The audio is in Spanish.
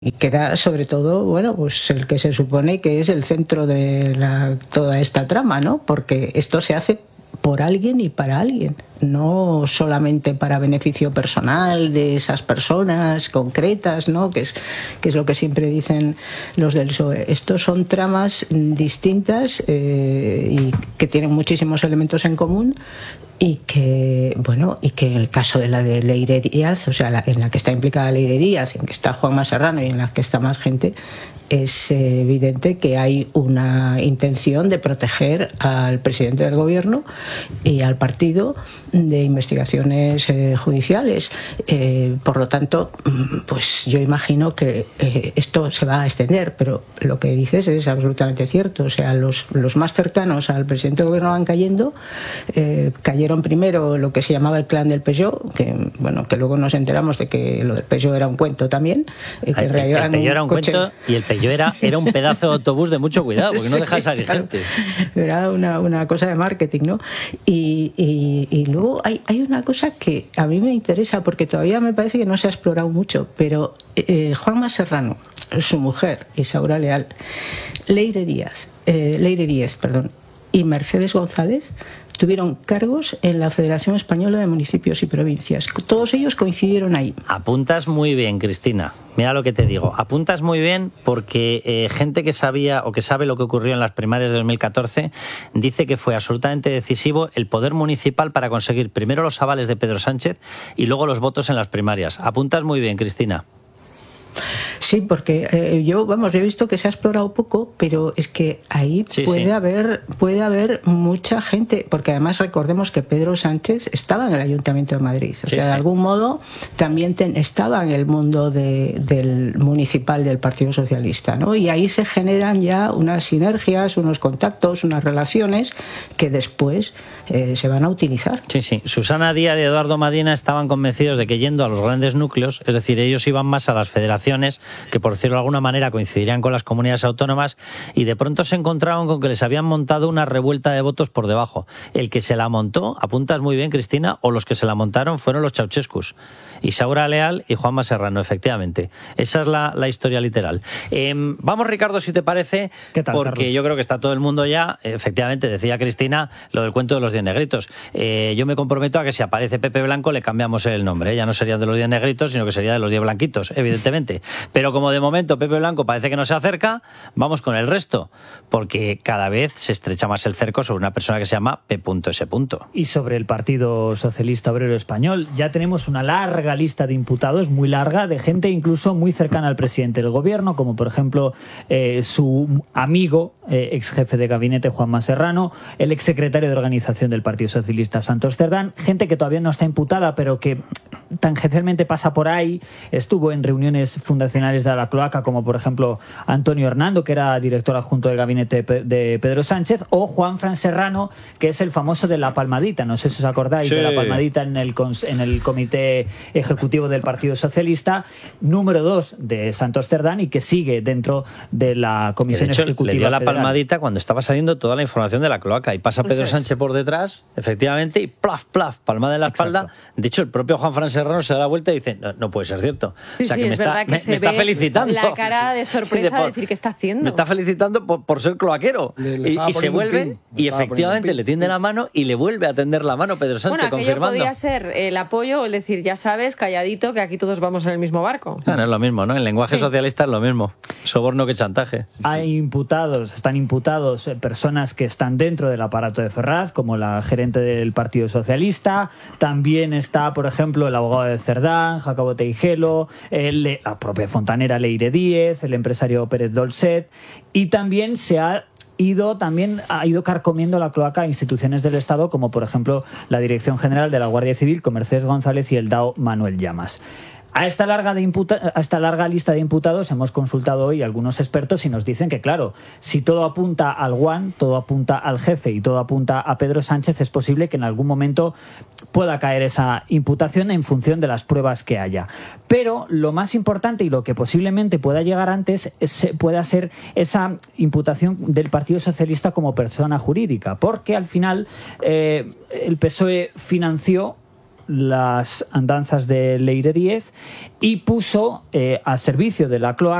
Y queda sobre todo, bueno, pues el que se supone que es el centro de toda esta trama, ¿no? Porque esto se hace por alguien y para alguien, no solamente para beneficio personal de esas personas concretas, ¿no? Que es lo que siempre dicen los del PSOE. Estos son tramas distintas y que tienen muchísimos elementos en común y que, bueno, y que en el caso de la de Leire Díaz, o sea, en la que está implicada Leire Díaz, en que está Juanma Serrano y en la que está más gente, es evidente que hay una intención de proteger al presidente del gobierno y al partido de investigaciones judiciales. Por lo tanto, pues yo imagino que esto se va a extender, pero lo que dices es absolutamente cierto. O sea, los más cercanos al presidente del gobierno van cayendo. Cayeron primero lo que se llamaba el clan del Peugeot, que luego nos enteramos de que lo del Peugeot era un cuento también. Que el Peugeot era un cuento y el Peugeot era un pedazo de autobús de mucho cuidado, porque no deja de salir gente. Era una cosa de marketing, ¿no? Y luego hay una cosa que a mí me interesa, porque todavía me parece que no se ha explorado mucho, pero Juanma Serrano, su mujer, Isaura Leal, Leire Díaz, y Mercedes González tuvieron cargos en la Federación Española de Municipios y Provincias. Todos ellos coincidieron ahí. Apuntas muy bien, Cristina. Mira lo que te digo. Apuntas muy bien porque gente que sabía o que sabe lo que ocurrió en las primarias de 2014 dice que fue absolutamente decisivo el poder municipal para conseguir primero los avales de Pedro Sánchez y luego los votos en las primarias. Apuntas muy bien, Cristina. Sí, porque yo he visto que se ha explorado poco, pero es que ahí puede haber mucha gente, porque además recordemos que Pedro Sánchez estaba en el Ayuntamiento de Madrid, de algún modo también estaba en el mundo del municipal del Partido Socialista, ¿no? Y ahí se generan ya unas sinergias, unos contactos, unas relaciones que después se van a utilizar. Sí. Susana Díaz y Eduardo Madina estaban convencidos de que yendo a los grandes núcleos, es decir, ellos iban más a las federaciones, que por decirlo de alguna manera coincidirían con las comunidades autónomas, y de pronto se encontraron con que les habían montado una revuelta de votos por debajo. El que se la montó, apuntas muy bien, Cristina, o los que se la montaron fueron los Ceausescus, Isaura Leal y Juanma Serrano, efectivamente. Esa es la historia literal. Vamos, Ricardo, si te parece, ¿qué tal, porque Carlos? Yo creo que está todo el mundo ya, efectivamente, decía Cristina, lo del cuento de los 10 negritos. Yo me comprometo a que si aparece Pepe Blanco le cambiamos el nombre, ¿eh? Ya no sería de los 10 negritos, sino que sería de los 10 blanquitos, evidentemente. Pero como de momento Pepe Blanco parece que no se acerca, vamos con el resto, porque cada vez se estrecha más el cerco sobre una persona que se llama P.S. Y sobre el Partido Socialista Obrero Español, ya tenemos una larga lista de imputados, muy larga, de gente incluso muy cercana al presidente del gobierno, como por ejemplo su amigo, ex jefe de gabinete Juanma Serrano, el exsecretario de organización del Partido Socialista Santos Cerdán, gente que todavía no está imputada, pero que tangencialmente pasa por ahí, estuvo en reuniones fundacionales de la cloaca, como por ejemplo Antonio Hernando, que era director adjunto del gabinete de Pedro Sánchez, o Juanfran Serrano, que es el famoso de la palmadita, no sé si os acordáis de la palmadita en el comité ejecutivo del Partido Socialista, número 2 de Santos Cerdán, y que sigue dentro de la comisión ejecutiva le dio la federal. palmadita cuando estaba saliendo toda la información de la cloaca, y pasa Pedro Sánchez por detrás, efectivamente, y plaf, palmada en la espalda. De hecho, el propio Juanfran Serrano se da la vuelta y dice, no puede ser cierto. Sí, o sea, sí, que es verdad que me está felicitando. La cara de sorpresa de decir, ¿qué está haciendo? Me está felicitando por ser cloaquero. Y se vuelve, y efectivamente le tiende la mano y le vuelve a tender la mano Pedro Sánchez, aquello confirmando. Podría ser el apoyo o el decir, ya sabes, calladito, que aquí todos vamos en el mismo barco. Claro, es lo mismo, ¿no? En lenguaje socialista es lo mismo. Soborno que chantaje. Están imputados personas que están dentro del aparato de Ferraz, como la gerente del Partido Socialista. También está, por ejemplo, el abogado de Cerdán, Jacobo Teijelo, la propia fontanera Leire Díez, el empresario Pérez Dolcet, y también ha ido carcomiendo la cloaca a instituciones del Estado, como por ejemplo la Dirección General de la Guardia Civil con Mercedes González y el DAO Manuel Llamas. A esta larga lista de imputados hemos consultado hoy a algunos expertos y nos dicen que, claro, si todo apunta al Guan, todo apunta al jefe y todo apunta a Pedro Sánchez, es posible que en algún momento pueda caer esa imputación en función de las pruebas que haya. Pero lo más importante y lo que posiblemente pueda llegar antes pueda ser esa imputación del Partido Socialista como persona jurídica, porque al final el PSOE financió las andanzas de Leire Díez y puso a servicio de la cloaca